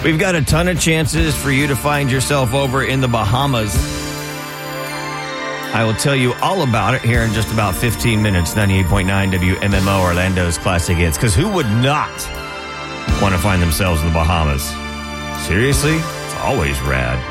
We've got a ton of chances for you to find yourself over in the Bahamas. I will tell you all about it here in just about 15 minutes. 98.9 WMMO, Orlando's Classic Hits. Because who would not want to find themselves in the Bahamas? Seriously? It's always rad.